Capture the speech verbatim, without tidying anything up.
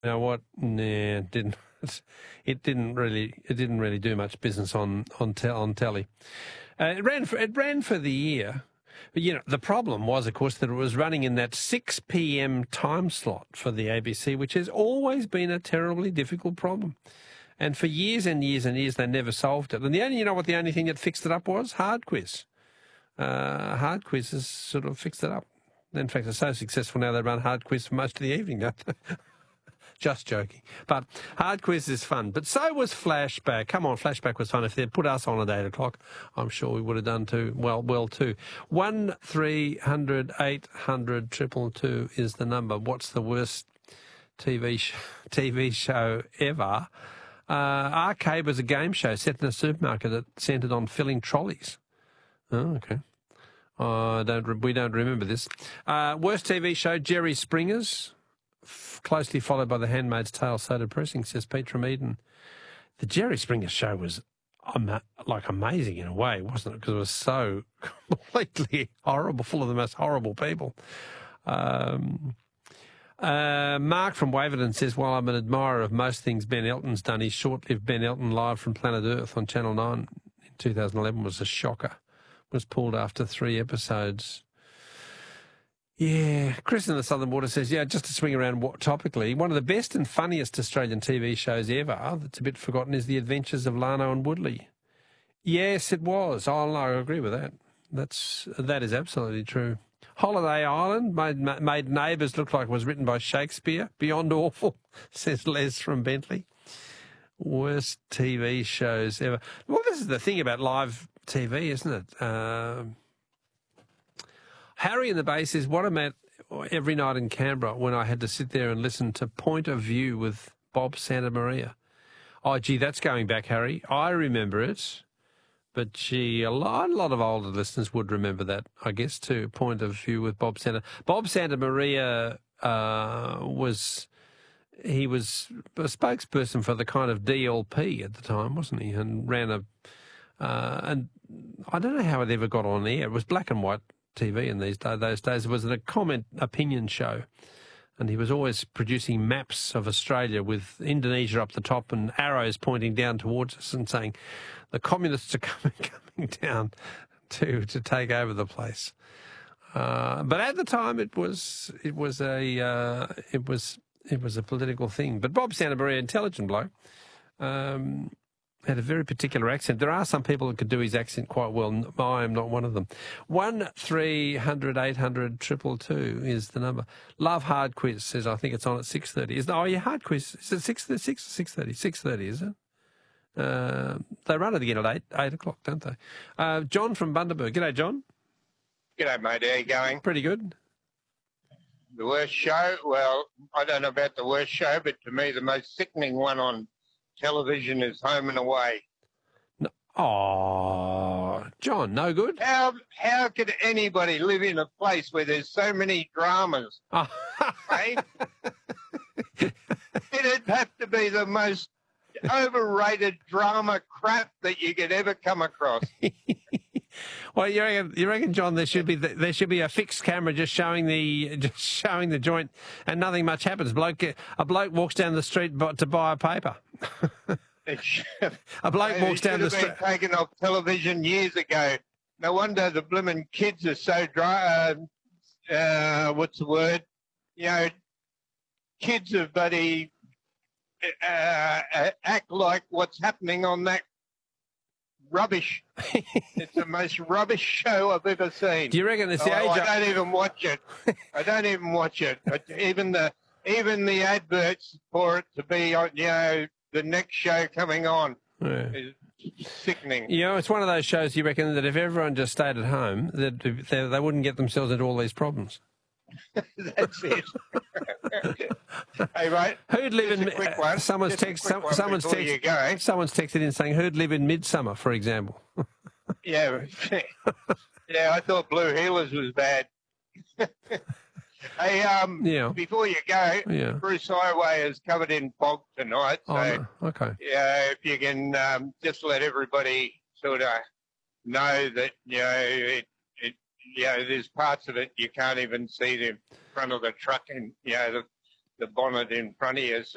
You know what? Nah, it didn't. It didn't really. It didn't really do much business on on te- on telly. Uh, it ran for it ran for the year, but you know the problem was, of course, that it was running in that six p m time slot for the A B C, which has always been a terribly difficult problem. And for years and years and years, they never solved it. And the only, you know, what the only thing that fixed it up was Hard Quiz. Uh, Hard Quiz has sort of fixed it up. In fact, it's so successful now they run Hard Quiz for most of the evening, don't they? Just joking. But Hard Quiz is fun. But so was Flashback. Come on, Flashback was fun. If they'd put us on at eight o'clock, I'm sure we would have done too. Well, well too. One three hundred eight hundred triple two is the number. What's the worst T V sh- T V show ever? Uh, Arcade was a game show set in a supermarket that centred on filling trolleys. Oh, okay. Uh, don't re- we don't remember this. Uh, worst T V show, Jerry Springer's. F- closely followed by The Handmaid's Tale. So depressing, says Pete from Eden. The Jerry Springer show was ama- like amazing in a way, wasn't it? Because it was so completely horrible, full of the most horrible people. Um, uh, Mark from Waverton says, while I'm an admirer of most things Ben Elton's done, his short-lived Ben Elton Live from Planet Earth on Channel nine in two thousand eleven was a shocker. Was pulled after three episodes. Yeah, Chris in the Southern Water says, yeah, just to swing around topically, one of the best and funniest Australian T V shows ever that's a bit forgotten is The Adventures of Lano and Woodley. Yes, it was. Oh, no, I agree with that. That's That is absolutely true. Holiday Island made, made Neighbours look like it was written by Shakespeare. Beyond awful, says Les from Bentley. Worst T V shows ever. Well, this is the thing about live T V, isn't it? Um... Harry in the Bay says, what I meant every night in Canberra when I had to sit there and listen to Point of View with Bob Santa Maria. Oh, gee, that's going back, Harry. I remember it, but gee, a lot, a lot of older listeners would remember that, I guess, too, Point of View with Bob Santa. Bob Santa Maria uh, was, he was a spokesperson for the kind of D L P at the time, wasn't he, and ran a, uh, and I don't know how it ever got on air. It was black and white T V in these days, those days. It was a comment opinion show, and he was always producing maps of Australia with Indonesia up the top and arrows pointing down towards us and saying the communists are coming coming down to to take over the place. Uh, but at the time, it was it was a uh, it was it was a political thing. But Bob Santa Maria, intelligent bloke. Um, Had a very particular accent. There are some people that could do his accent quite well. I am not one of them. One three hundred eight hundred triple two is the number. Love Hard Quiz says, I think it's on at six thirty. Is oh yeah, Hard Quiz. Is it six six six thirty? Six thirty, is it? Uh, they run it again at eight eight o'clock, don't they? Uh, John from Bundaberg. G'day, John. G'day, mate. How you going? Pretty good. The worst show? Well, I don't know about the worst show, but to me, the most sickening one on television is Home and Away. No. Oh, John, no good? How how could anybody live in a place where there's so many dramas? Oh. Hey? It'd have to be the most overrated drama crap that you could ever come across. Well, you reckon, you reckon, John, there should be there should be a fixed camera just showing the just showing the joint, and nothing much happens. Bloke, a bloke walks down the street to buy a paper. A bloke it walks down the street. It should have been taken off television years ago. No wonder the blooming kids are so dry. Uh, uh, what's the word? You know, kids are bloody uh, act like what's happening on that rubbish. It's the most rubbish show I've ever seen. Do you reckon it's the oh, age? I don't even watch it. I don't even watch it. Even the even the adverts for it to be on, you know, the next show coming on Yeah. is sickening. You know, it's one of those shows you reckon that if everyone just stayed at home, that they, they wouldn't get themselves into all these problems. That's it. Hey, mate. Who'd live just in? a quick one. Someone's Just a text. quick Some, one someone's before text. you go. Someone's texted in saying who'd live in Midsummer, for example. Yeah, yeah. I thought Blue Heelers was bad. Hey, um, Yeah. before you go, Yeah. Bruce Highway is covered in fog tonight. So, Oh, no. Okay. yeah, if you can um, just let everybody sort of know that, you know, it, it, you know, there's parts of it you can't even see the front of the truck and, you know, the, the bonnet in front of you.